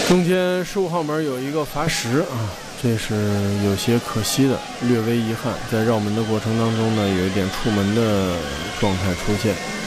中间15号门有一个罚时啊，这是有些可惜的，略微遗憾，在绕门的过程当中呢，有一点触门的状态出现。